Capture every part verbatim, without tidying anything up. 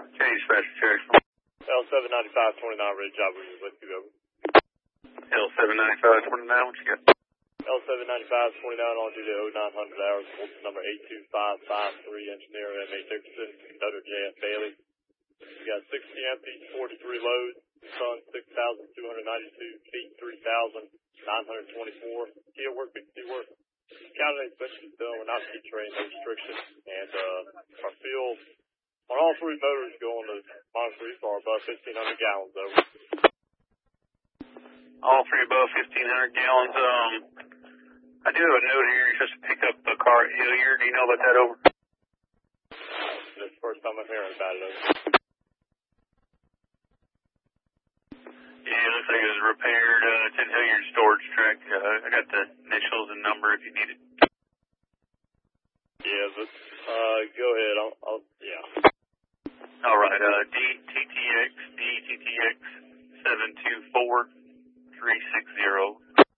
Change special check. L seven ninety-five twenty-nine, ready to job with you. Let's go. L seven ninety-five twenty-nine, what you got? L seven ninety-five twenty-nine on duty oh nine hundred hours, number eight two five five three, engineer M A Dickerson, conductor J F Bailey. You got sixty empty, forty-three loads, sun six thousand two hundred ninety-two feet, three thousand nine hundred twenty-four. Key work, big key work. Counting inspection is done, we're not key train, no restrictions. And uh, our fuel on all three motors going to Monarch three for above fifteen hundred gallons over. All three above fifteen hundred gallons. Um, I do have a note here. You're supposed to pick up a car at Hilliard. Do you know about that over? This is the first time I'm hearing about it over. Yeah, it looks like it was repaired. Uh, it's in Hilliard storage track. Uh, I got the initials and number if you need it. Yeah, but, uh, go ahead. I'll, I'll yeah. All right. Uh, D T T X, D T T X seven two four three six zero.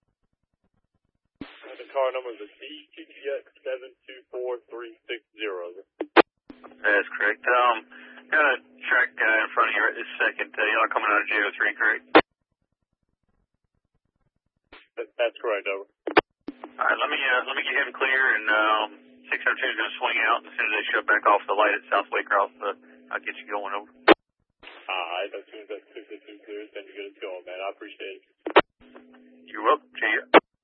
And the car number is D T T X seven two four three six zero. That's correct. Um, got a track guy in front of you right this second. Uh, y'all coming out of J O three, correct? That, that's correct, over. All right, let me uh, let me get him clear, and um, six oh two is going to swing out. As soon as they shut back off the light at South Waycross, uh, I'll get you going over. All right, as soon as that two fifty clears, then you get us going, man. I appreciate it. You're welcome. See ya.